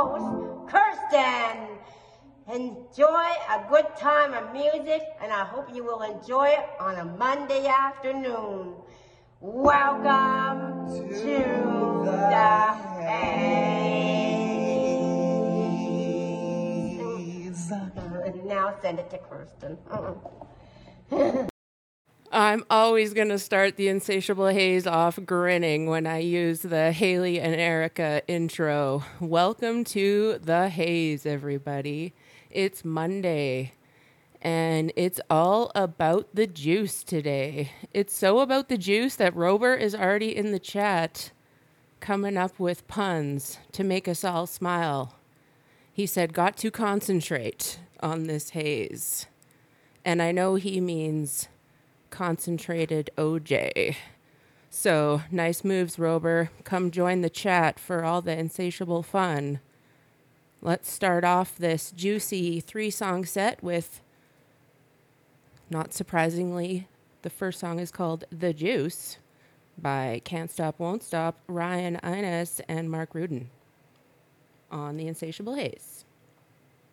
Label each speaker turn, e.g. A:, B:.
A: host, Kirsten. Enjoy a good time of music, and I hope you will enjoy it on a Monday afternoon. Welcome to the Haze. Now send it to Kirsten.
B: I'm always going to start the Insatiable Haze off grinning when I use the Haley and Erica intro. Welcome to the Haze, everybody. It's Monday, and it's all about the juice today. It's so about the juice that Robert is already in the chat coming up with puns to make us all smile. He said, got to concentrate on this haze. And I know he means concentrated OJ. So nice moves, Rober. Come join the chat for all the insatiable fun. Let's start off this juicy 3-song set with, not surprisingly, the first song is called The Juice by Can't Stop, Won't Stop, Ryan Innes, and Mark Rudin on the Insatiable Haze.